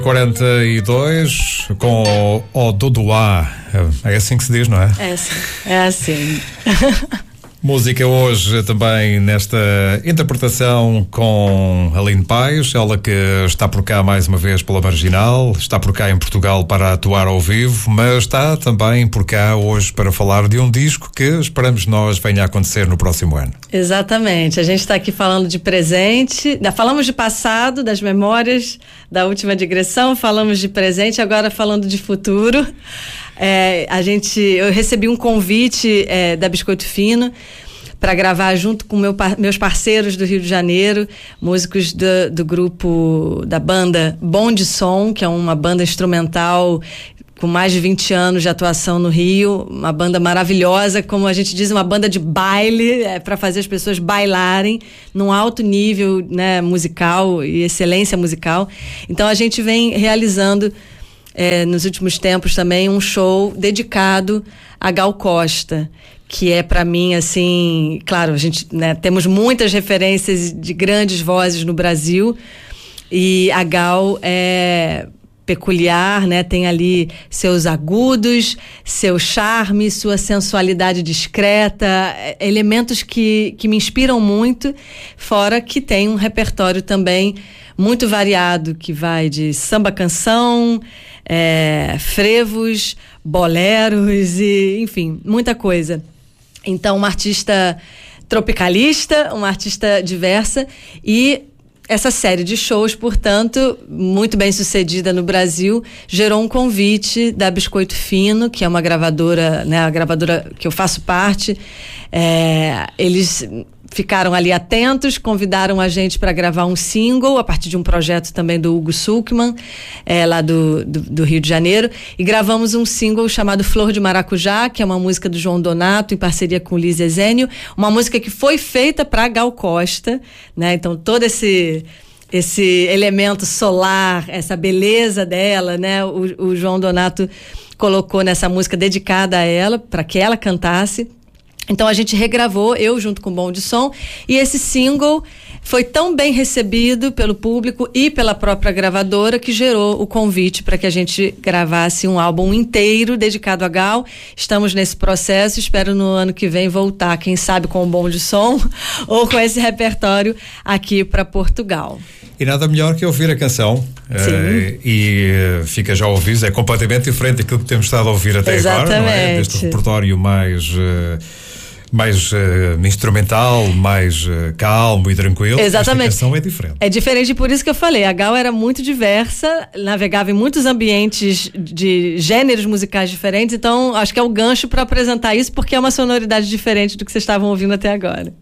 42 com o Duduá. É assim que se diz, não é? É assim. Música hoje também nesta interpretação com Aline Paes, ela que está por cá mais uma vez pela Marginal, está por cá em Portugal para atuar ao vivo, mas está também por cá hoje para falar de um disco que esperamos nós venha a acontecer no próximo ano. Exatamente, a gente está aqui falando de presente, falamos de passado, das memórias da última digressão, falamos de presente, agora falando de futuro. Eu recebi um convite da Biscoito Fino para gravar junto com meus parceiros do Rio de Janeiro, músicos do grupo, da banda Bom de Som, que é uma banda instrumental com mais de 20 anos de atuação no Rio, uma banda maravilhosa, como a gente diz, uma banda de baile, para fazer as pessoas bailarem num alto nível, né, musical e excelência musical. Então a gente vem realizando nos últimos tempos também um show dedicado a Gal Costa, que é para mim assim, claro, a gente, né, temos muitas referências de grandes vozes no Brasil e a Gal é peculiar, né? Tem ali seus agudos, seu charme, sua sensualidade discreta, elementos que me inspiram muito, fora que tem um repertório também muito variado, que vai de samba-canção, frevos, boleros e, enfim, muita coisa. Então, uma artista tropicalista, uma artista diversa e essa série de shows, portanto, muito bem sucedida no Brasil, gerou um convite da Biscoito Fino, que é uma gravadora, né, a gravadora que eu faço parte. Eles ficaram ali atentos, convidaram a gente para gravar um single a partir de um projeto também do Hugo Sulkman, lá do Rio de Janeiro, e gravamos um single chamado Flor de Maracujá, que é uma música do João Donato em parceria com Liz Ezênio, uma música que foi feita para Gal Costa, né? Então todo esse elemento solar, essa beleza dela, né? O João Donato colocou nessa música dedicada a ela, para que ela cantasse. Então a gente regravou, eu junto com o Bom de Som, e esse single foi tão bem recebido pelo público e pela própria gravadora que gerou o convite para que a gente gravasse um álbum inteiro dedicado a Gal. Estamos nesse processo, espero no ano que vem voltar, quem sabe com o Bom de Som ou com esse repertório aqui para Portugal. E nada melhor que ouvir a canção. E fica já ouvido, é completamente diferente daquilo que temos estado a ouvir até agora, não é? Deste repertório mais instrumental, mais calmo e tranquilo. Exatamente. Esta canção é diferente. É diferente, por isso que eu falei, a Gal era muito diversa, navegava em muitos ambientes de gêneros musicais diferentes, então acho que é o gancho para apresentar isso, porque é uma sonoridade diferente do que vocês estavam ouvindo até agora.